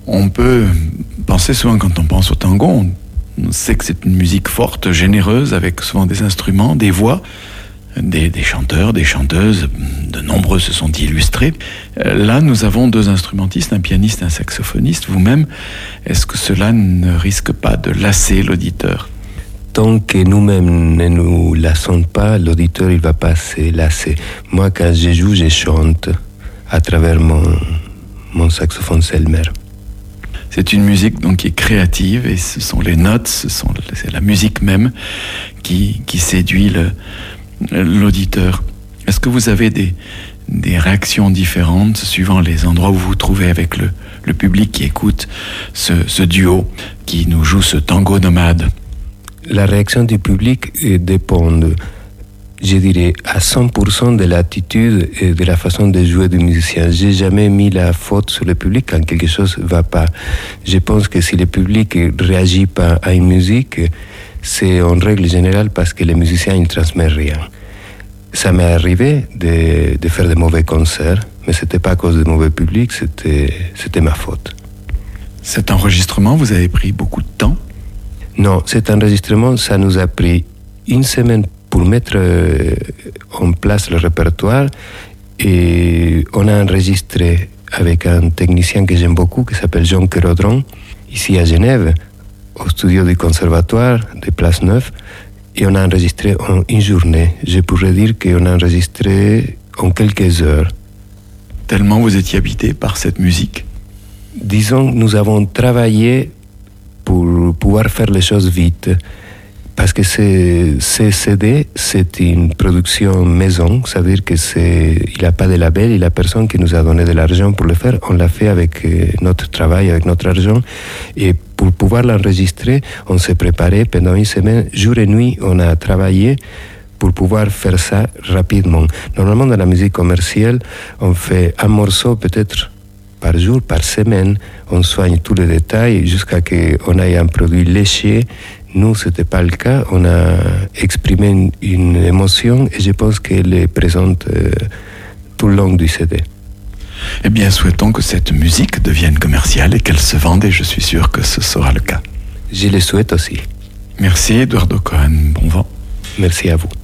On peut penser souvent, quand on pense au tango, on sait que c'est une musique forte, généreuse, avec souvent des instruments, des voix, des chanteurs, des chanteuses. De nombreux se sont illustrés. Là, nous avons 2 instrumentistes, un pianiste et un saxophoniste. Vous-même, est-ce que cela ne risque pas de lasser l'auditeur ? Tant que nous-mêmes ne nous lassons pas, l'auditeur il va pas se lasser. Moi, quand je joue, je chante à travers mon saxophone Selmer. C'est une musique donc qui est créative et ce sont les notes, c'est la musique même qui séduit l'auditeur. Est-ce que vous avez des réactions différentes suivant les endroits où vous vous trouvez avec le public qui écoute ce duo qui nous joue ce tango nomade ? La réaction du public dépend, je dirais, à 100% de l'attitude et de la façon de jouer du musicien. J'ai jamais mis la faute sur le public quand quelque chose ne va pas. Je pense que si le public ne réagit pas à une musique, c'est en règle générale parce que le musicien ne transmet rien. Ça m'est arrivé de faire de mauvais concerts, mais ce n'était pas à cause du mauvais public, c'était ma faute. Cet enregistrement, vous avez pris beaucoup de temps ? Non, cet enregistrement, ça nous a pris une semaine pour mettre en place le répertoire et on a enregistré avec un technicien que j'aime beaucoup qui s'appelle Jean Kerodron, ici à Genève, au studio du conservatoire de Place Neuve, et on a enregistré en une journée. Je pourrais dire qu'on a enregistré en quelques heures. Tellement vous étiez habité par cette musique ? Disons, nous avons travaillé pour pouvoir faire les choses vite. Parce que ces CD, c'est une production maison, ça veut dire il n'y a pas de label, il n'y a personne qui nous a donné de l'argent pour le faire. On l'a fait avec notre travail, avec notre argent. Et pour pouvoir l'enregistrer, on s'est préparé pendant une semaine, jour et nuit, on a travaillé pour pouvoir faire ça rapidement. Normalement, dans la musique commerciale, on fait un morceau peut-être par jour, par semaine, on soigne tous les détails jusqu'à ce qu'on ait un produit léché. Nous, ce n'était pas le cas. On a exprimé une émotion et je pense qu'elle est présente tout le long du CD. Eh bien, souhaitons que cette musique devienne commerciale et qu'elle se vende, et je suis sûr que ce sera le cas. Je le souhaite aussi. Merci, Eduardo Cohen. Bon vent. Merci à vous.